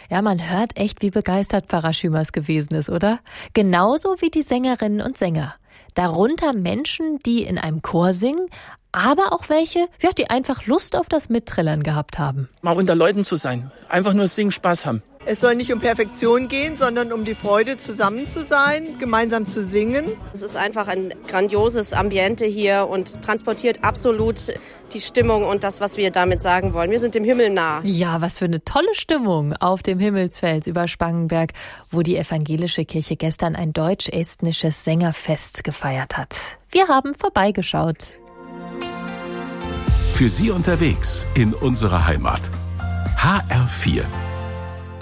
Ja, man hört echt, wie begeistert Pfarrer Schümers gewesen ist, oder? Genauso wie die Sängerinnen und Sänger. Darunter Menschen, die in einem Chor singen, aber auch welche, ja, die einfach Lust auf das Mitträllern gehabt haben. Mal unter Leuten zu sein, einfach nur singen, Spaß haben. Es soll nicht um Perfektion gehen, sondern um die Freude, zusammen zu sein, gemeinsam zu singen. Es ist einfach ein grandioses Ambiente hier und transportiert absolut die Stimmung und das, was wir damit sagen wollen. Wir sind dem Himmel nah. Ja, was für eine tolle Stimmung auf dem Himmelsfels über Spangenberg, wo die evangelische Kirche gestern ein deutsch-estnisches Sängerfest gefeiert hat. Wir haben vorbeigeschaut. Für Sie unterwegs in unserer Heimat. HR4